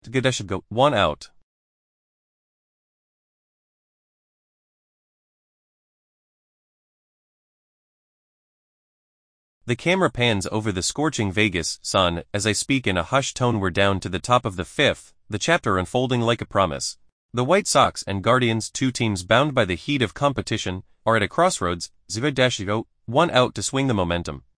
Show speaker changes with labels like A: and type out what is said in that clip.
A: go 1 out. The camera pans over the scorching Vegas sun as I speak in a hushed tone. We're down to the top of the fifth, the chapter unfolding like a promise. The White Sox and Guardians, two teams bound by the heat of competition, are at a crossroads, 0-1 out to swing the momentum.